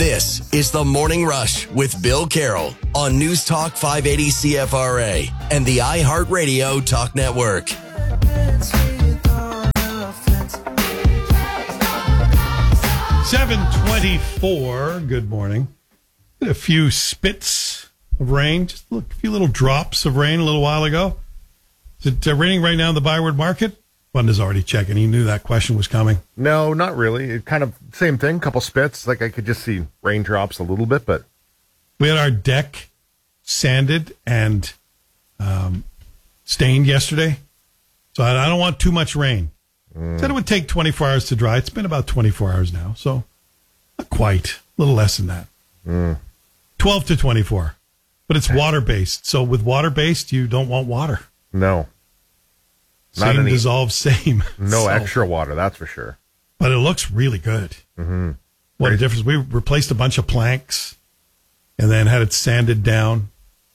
This is The Morning Rush with Bill Carroll on News Talk 580 CFRA and the iHeartRadio Talk Network. 7:24. Good morning. A few spits of rain, just a few little drops of rain a little while ago. Is it raining right now in the Byward Market? Bunda's already checking. He knew that question was coming. No, not really. It kind of same thing. Couple spits. Like I could just see raindrops a little bit, but we had our deck sanded and stained yesterday, so I don't want too much rain. Said it would take 24 hours to dry. It's been about 24 hours now, so not quite. A little less than that. 12 to 24. But it's water-based. So with water-based, you don't want water. No. Same dissolves, same. No extra water, that's for sure. But it looks really good. Mm-hmm. What a difference. We replaced a bunch of planks and then had it sanded down.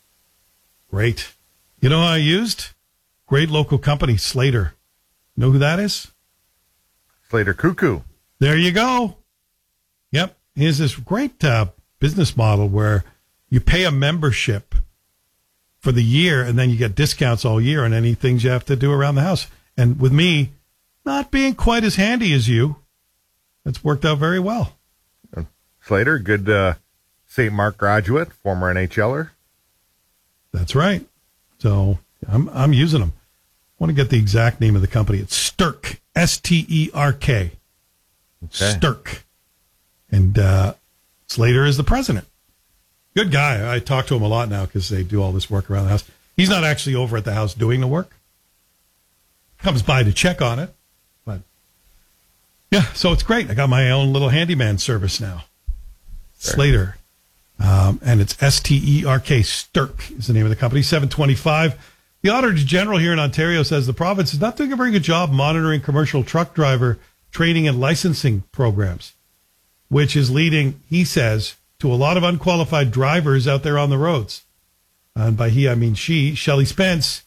Great. You know who I used? Great local company, Slater. Know who that is? Slater Cuckoo. There you go. Yep. He has this great business model where you pay a membership for the year and then you get discounts all year on any things you have to do around the house. And with me not being quite as handy as you, it's worked out very well. Slater, good St. Mark graduate, former NHLer. That's right. So I'm using them. I want to get the exact name of the company. It's Sturk, S-T-E-R-K. Okay. Sturk. And Slater is the president. Good guy. I talk to him a lot now because they do all this work around the house. He's not actually over at the house doing the work. Comes by to check on it. But yeah, so it's great. I got my own little handyman service now. Sure. Slater. And it's S-T-E-R-K. Sturk is the name of the company. 725. The Auditor General here in Ontario says the province is not doing a very good job monitoring commercial truck driver training and licensing programs, which is leading, he says, to a lot of unqualified drivers out there on the roads. And by he, I mean she. Shelley Spence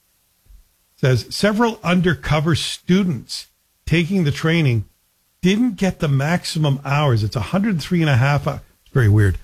says several undercover students taking the training didn't get the maximum hours. It's 103 and a half. It's very weird.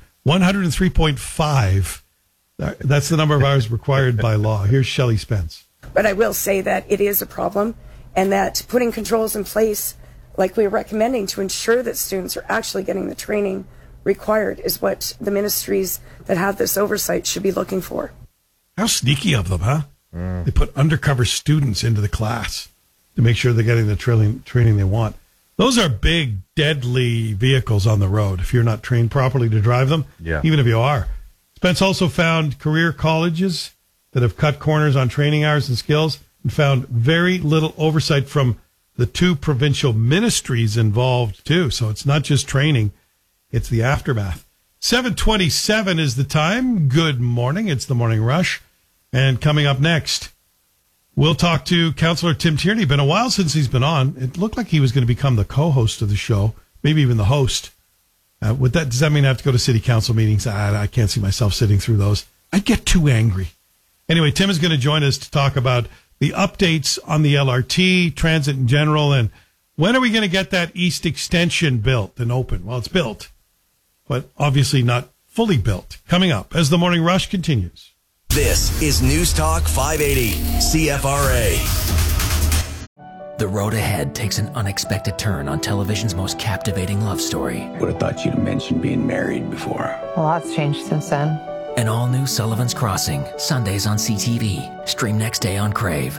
103.5. That's the number of hours required by law. Here's Shelley Spence. But I will say that it is a problem and that putting controls in place like we're recommending to ensure that students are actually getting the training required is what the ministries that have this oversight should be looking for. How sneaky of them, huh? They put undercover students into the class to make sure they're getting the training they want. Those are big, deadly vehicles on the road if you're not trained properly to drive them, even if you are. Spence also found career colleges that have cut corners on training hours and skills and found very little oversight from the two provincial ministries involved, too. So it's not just training, it's the aftermath. 7:27 is the time. Good morning. It's the Morning Rush. And coming up next, we'll talk to Councillor Tim Tierney. Been a while since he's been on. It looked like he was going to become the co-host of the show, maybe even the host. Does that mean I have to go to city council meetings? I can't see myself sitting through those. I get too angry. Anyway, Tim is going to join us to talk about the updates on the LRT, transit in general, and when are we going to get that East Extension built and open? Well, it's built, but obviously not fully built. Coming up as the Morning Rush continues. This is News Talk 580 CFRA. The road ahead takes an unexpected turn on television's most captivating love story. Would have thought you'd have mentioned being married before. A lot's changed since then. An all-new Sullivan's Crossing, Sundays on CTV. Stream next day on Crave.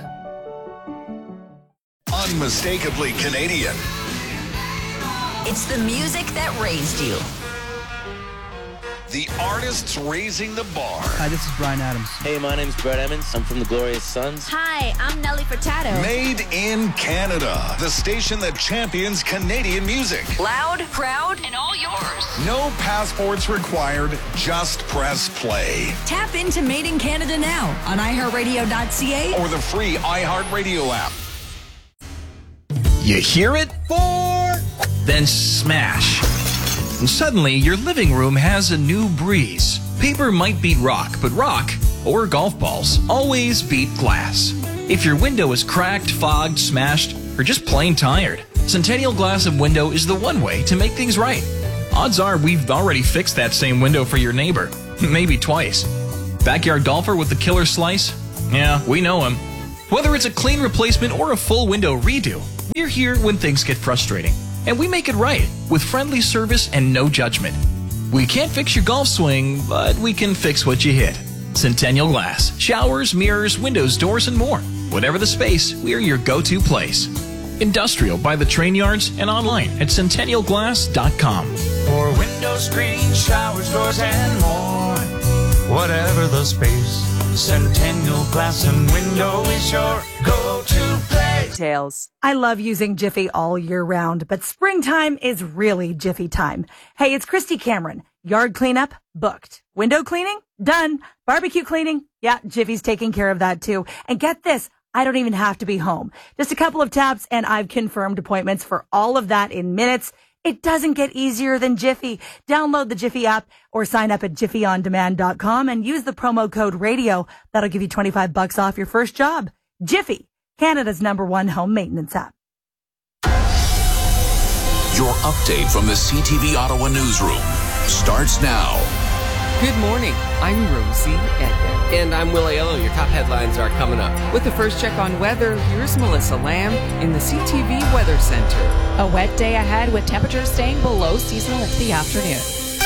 Unmistakably Canadian. It's the music that raised you. The artists raising the bar. Hi, this is Bryan Adams. Hey, my name's Brett Emmons. I'm from the Glorious Sons. Hi, I'm Nelly Furtado. Made in Canada. The station that champions Canadian music. Loud, proud, and all yours. No passports required. Just press play. Tap into Made in Canada now on iHeartRadio.ca or the free iHeartRadio app. You hear it? 4. Then smash. And suddenly, your living room has a new breeze. Paper might beat rock, but rock, or golf balls, always beat glass. If your window is cracked, fogged, smashed, or just plain tired, Centennial Glass and Window is the one way to make things right. Odds are we've already fixed that same window for your neighbor. Maybe twice. Backyard golfer with the killer slice? Yeah, we know him. Whether it's a clean replacement or a full window redo, we're here when things get frustrating. And we make it right with friendly service and no judgment. We can't fix your golf swing, but we can fix what you hit. Centennial Glass. Showers, mirrors, windows, doors, and more. Whatever the space, we're your go-to place. Industrial by the train yards and online at centennialglass.com. For window screens, showers, doors, and more. Whatever the space, Centennial Glass and Window is your go-to place. Tails. I love using Jiffy all year round, but springtime is really Jiffy time. Hey, it's Christy Cameron. Yard cleanup? Booked. Window cleaning? Done. Barbecue cleaning? Yeah, Jiffy's taking care of that too. And get this, I don't even have to be home. Just a couple of taps and I've confirmed appointments for all of that in minutes. It doesn't get easier than Jiffy. Download the Jiffy app or sign up at jiffyondemand.com and use the promo code radio. That'll give you $25 off your first job. Jiffy, Canada's #1 home maintenance app. Your update from the CTV Ottawa newsroom starts now. Good morning. I'm Rosie Edmond. And I'm Will Aiello. Your top headlines are coming up. With the first check on weather, here's Melissa Lamb in the CTV Weather Center. A wet day ahead with temperatures staying below seasonal in the afternoon.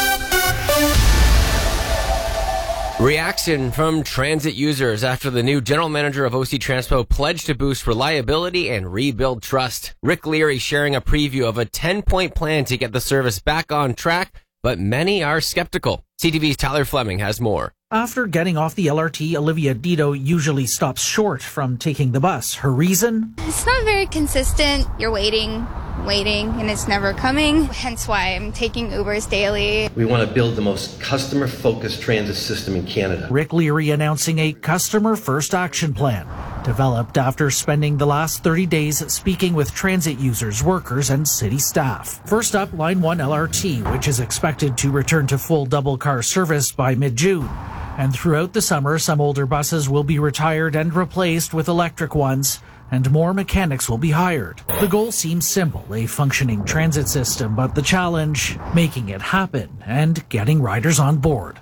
Reaction from transit users after the new general manager of OC Transpo pledged to boost reliability and rebuild trust. Rick Leary sharing a preview of a 10-point plan to get the service back on track, but many are skeptical. CTV's Tyler Fleming has more. After getting off the LRT, Olivia Dito usually stops short from taking the bus. Her reason? It's not very consistent. You're waiting, and it's never coming. Hence why I'm taking Ubers daily. We want to build the most customer-focused transit system in Canada. Rick Leary announcing a customer-first action plan, developed after spending the last 30 days speaking with transit users, workers, and city staff. First up, Line 1 LRT, which is expected to return to full double-car service by mid-June. And throughout the summer, some older buses will be retired and replaced with electric ones, and more mechanics will be hired. The goal seems simple, a functioning transit system, but the challenge, making it happen and getting riders on board.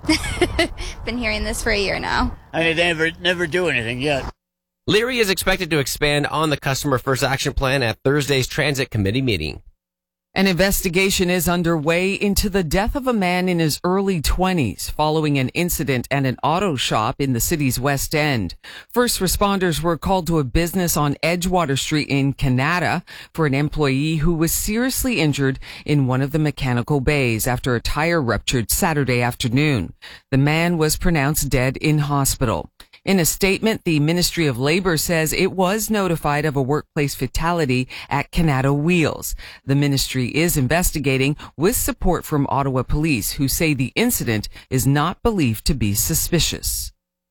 Been hearing this for a year now. They never do anything yet. Leary is expected to expand on the Customer First Action Plan at Thursday's Transit Committee meeting. An investigation is underway into the death of a man in his early 20s following an incident at an auto shop in the city's West End. First responders were called to a business on Edgewater Street in Canada for an employee who was seriously injured in one of the mechanical bays after a tire ruptured Saturday afternoon. The man was pronounced dead in hospital. In a statement, the Ministry of Labour says it was notified of a workplace fatality at Canada Wheels. The ministry is investigating with support from Ottawa Police, who say the incident is not believed to be suspicious.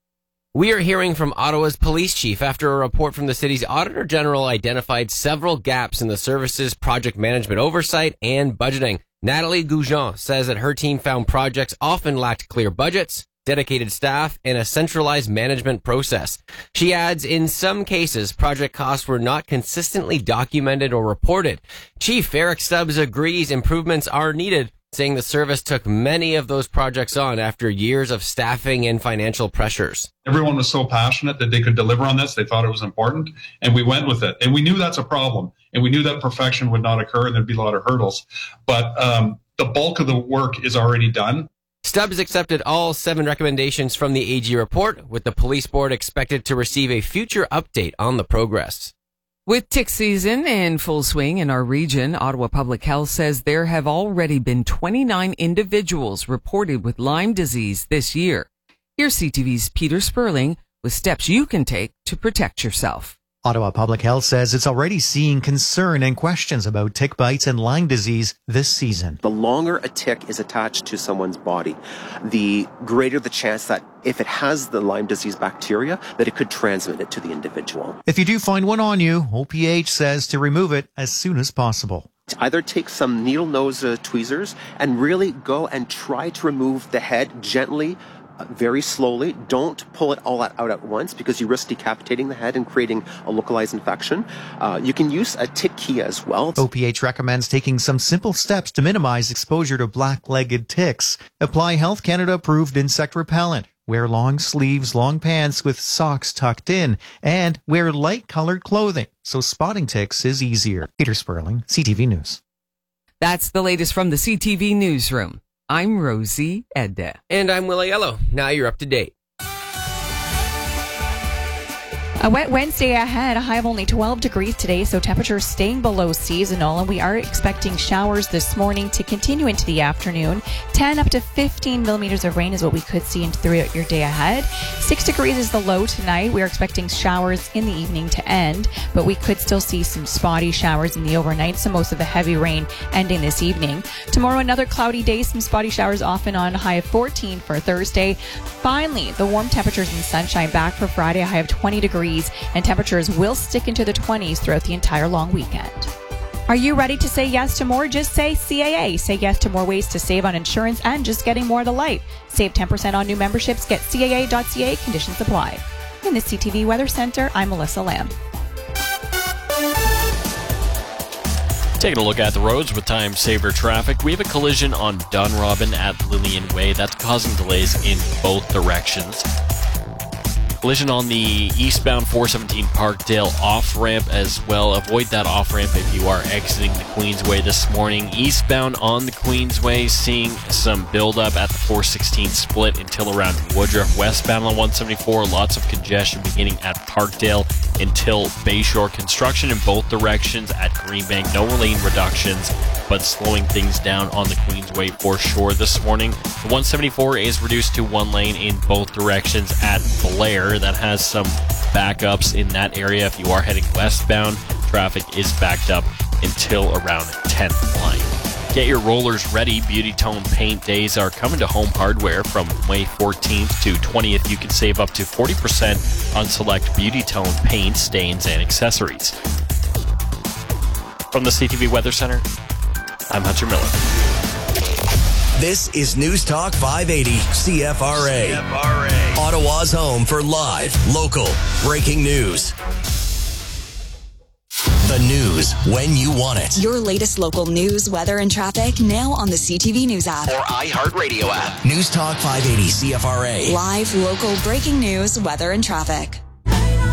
We are hearing from Ottawa's police chief after a report from the city's Auditor General identified several gaps in the service's project management oversight and budgeting. Natalie Goujon says that her team found projects often lacked clear budgets, dedicated staff, and a centralized management process. She adds, in some cases, project costs were not consistently documented or reported. Chief Eric Stubbs agrees improvements are needed, saying the service took many of those projects on after years of staffing and financial pressures. Everyone was so passionate that they could deliver on this. They thought it was important, and we went with it. And we knew that's a problem, and we knew that perfection would not occur, and there'd be a lot of hurdles. But the bulk of the work is already done. Stubbs accepted all 7 recommendations from the AG report, with the police board expected to receive a future update on the progress. With tick season in full swing in our region, Ottawa Public Health says there have already been 29 individuals reported with Lyme disease this year. Here's CTV's Peter Sperling with steps you can take to protect yourself. Ottawa Public Health says it's already seeing concern and questions about tick bites and Lyme disease this season. The longer a tick is attached to someone's body, the greater the chance that if it has the Lyme disease bacteria, that it could transmit it to the individual. If you do find one on you, OPH says to remove it as soon as possible. Either take some needle nose tweezers and really go and try to remove the head gently, very slowly. Don't pull it all out at once because you risk decapitating the head and creating a localized infection. You can use a tick key as well. OPH recommends taking some simple steps to minimize exposure to black-legged ticks. Apply Health Canada approved insect repellent. Wear long sleeves, long pants with socks tucked in, and wear light-colored clothing so spotting ticks is easier. Peter Sperling, CTV News. That's the latest from the CTV Newsroom. I'm Rosie Edda. And I'm Willie Yellow. Now you're up to date. A wet Wednesday ahead, a high of only 12 degrees today, so temperatures staying below seasonal, and we are expecting showers this morning to continue into the afternoon. 10 up to 15 millimeters of rain is what we could see throughout your day ahead. 6 degrees is the low tonight. We are expecting showers in the evening to end, but we could still see some spotty showers in the overnight, so most of the heavy rain ending this evening. Tomorrow, another cloudy day, some spotty showers off and on, a high of 14 for Thursday. Finally, the warm temperatures and sunshine back for Friday, a high of 20 degrees. And temperatures will stick into the 20s throughout the entire long weekend. Are you ready to say yes to more? Just say CAA. Say yes to more ways to save on insurance and just getting more to life. Save 10% on new memberships. Get CAA.ca. Conditions apply. In the CTV Weather Center, I'm Melissa Lamb. Taking a look at the roads with time saver traffic. We have a collision on Dunrobin at Lillian Way. That's causing delays in both directions. Collision on the eastbound 417 Parkdale off-ramp as well. Avoid that off-ramp if you are exiting the Queensway this morning. Eastbound on the Queensway, seeing some buildup at the 416 split until around Woodruff. Westbound on 174, lots of congestion beginning at Parkdale until Bayshore. Construction in both directions at Greenbank. No lane reductions, but slowing things down on the Queensway for sure this morning. The 174 is reduced to one lane in both directions at Blair. That has some backups in that area. If you are heading westbound, traffic is backed up until around 10th line. Get your rollers ready. Beauty Tone Paint Days are coming to Home Hardware from May 14th to 20th. You can save up to 40% on select Beauty Tone paint, stains, and accessories. From the CTV Weather Center, I'm Hunter Miller. This is News Talk 580 CFRA. Ottawa's home for live, local, breaking news. The news when you want it. Your latest local news, weather, and traffic now on the CTV News app. Or iHeartRadio app. News Talk 580 CFRA. Live, local, breaking news, weather, and traffic.